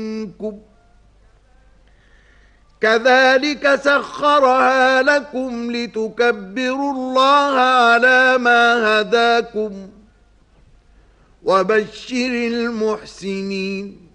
منكم كذلك سخرها لكم لتكبروا الله على ما هداكم وبشر المحسنين